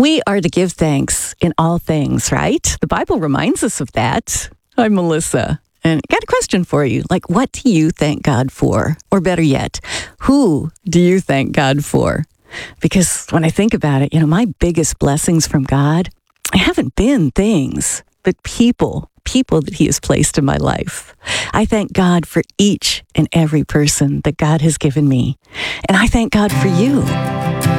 We are to give thanks in all things, right? The Bible reminds us of that. I'm Melissa, and I got a question for you. Like, what do you thank God for? Or better yet, who do you thank God for? Because when I think about it, my biggest blessings from God haven't been things, but people that he has placed in my life. I thank God for each and every person that God has given me. And I thank God for you.